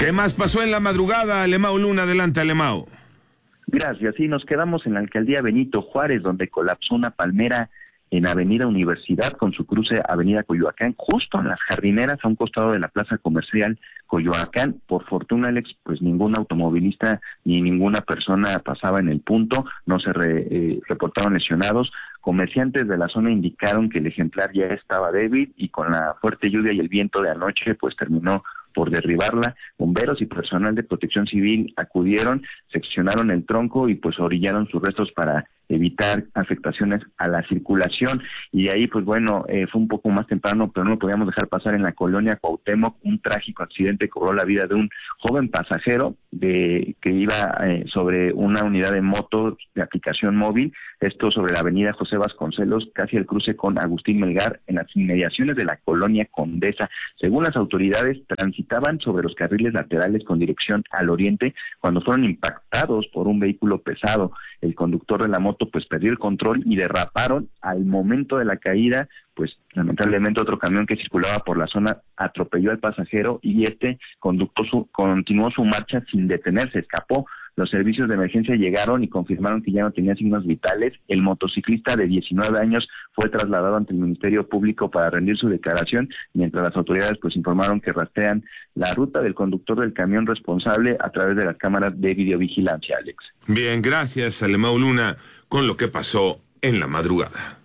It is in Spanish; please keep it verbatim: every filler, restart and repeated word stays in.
¿Qué más pasó en la madrugada, Alemão Luna? Adelante, Alemão. Gracias. Sí, nos quedamos en la alcaldía Benito Juárez, donde colapsó una palmera en Avenida Universidad con su cruce Avenida Coyoacán, justo en las jardineras a un costado de la plaza comercial Coyoacán. Por fortuna, Alex, pues ningún automovilista ni ninguna persona pasaba en el punto, no se re, eh, reportaron lesionados. Comerciantes de la zona indicaron que el ejemplar ya estaba débil y con la fuerte lluvia y el viento de anoche pues terminó por derribarla. Bomberos y personal de protección civil acudieron, seccionaron el tronco y pues orillaron sus restos para evitar afectaciones a la circulación. Y de ahí, pues bueno, eh, fue un poco más temprano, pero no lo podíamos dejar pasar en la colonia Cuauhtémoc. Un trágico accidente cobró la vida de un joven pasajero de que iba eh, sobre una unidad de moto de aplicación móvil, esto sobre la avenida José Vasconcelos, casi el cruce con Agustín Melgar, en las inmediaciones de la colonia Condesa. Según las autoridades, transitaban sobre los carriles laterales con dirección al oriente cuando fueron impactados por un vehículo pesado. El conductor de la moto pues perdió el control y derraparon. Al momento de la caída, pues lamentablemente otro camión que circulaba por la zona atropelló al pasajero y este conductor su, continuó su marcha sin detenerse, escapó. Los servicios de emergencia llegaron y confirmaron que ya no tenía signos vitales. El motociclista de diecinueve años fue trasladado ante el Ministerio Público para rendir su declaración, mientras las autoridades pues informaron que rastrean la ruta del conductor del camión responsable a través de las cámaras de videovigilancia, Alex. Bien, gracias, Alemão Luna, con lo que pasó en la madrugada.